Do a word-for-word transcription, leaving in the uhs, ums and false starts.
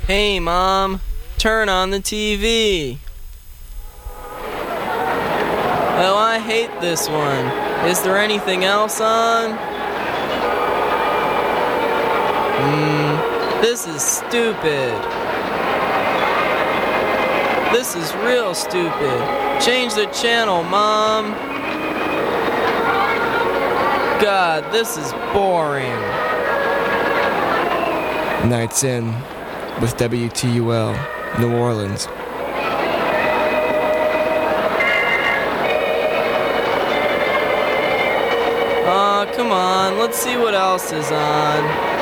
Hey, Mom, turn on the T V. Oh, I hate this one. Is there anything else on? Hmm, this is stupid. This is real stupid. Change the channel, Mom. God, this is boring. Nights In with W T U L, New Orleans. Aw, come on, let's see what else is on.